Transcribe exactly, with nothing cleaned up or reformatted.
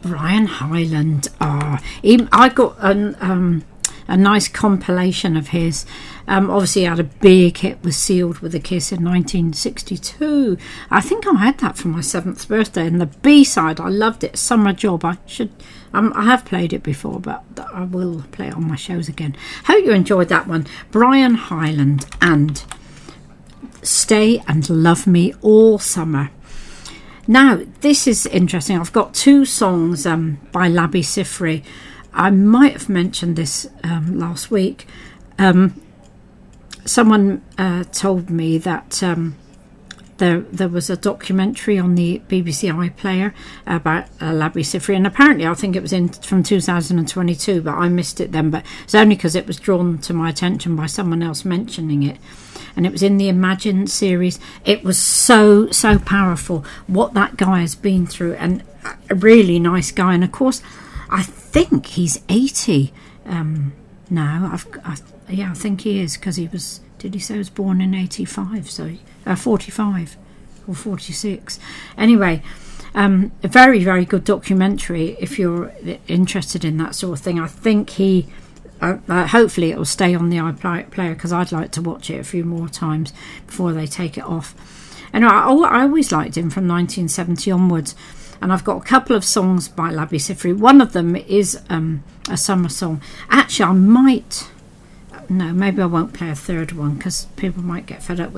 Brian Hyland. Ah, he, I got an, um, a nice compilation of his. Um, obviously, he had a big hit with Sealed with a Kiss in nineteen sixty-two. I think I had that for my seventh birthday. And the B-side, I loved it. Summer Job. I should. Um, I have played it before, but I will play it on my shows again. Hope you enjoyed that one. Brian Hyland and Stay and Love Me All Summer. Now, this is interesting. I've got two songs um, by Labi Siffre. I might have mentioned this um, last week. Um, someone uh, told me that um, there there was a documentary on the B B C iPlayer about uh, Labi Siffre, and apparently I think it was in from two thousand twenty-two, but I missed it then. But it's only because it was drawn to my attention by someone else mentioning it. And it was in the Imagine series. It was so, so powerful what that guy has been through. And a really nice guy. And, of course, I think he's eighty um, now. I've, I, yeah, I think he is, because he was, did he say he was born in eighty-five? So, uh, forty-five or forty-six. Anyway, um, a very, very good documentary if you're interested in that sort of thing. I think he... Uh, uh, hopefully it will stay on the iPlayer, because I'd like to watch it a few more times before they take it off. And I, I always liked him from nineteen seventy onwards, and I've got a couple of songs by Labi Siffre. One of them is um, a summer song. Actually, I might no maybe I won't play a third one, because people might get fed up with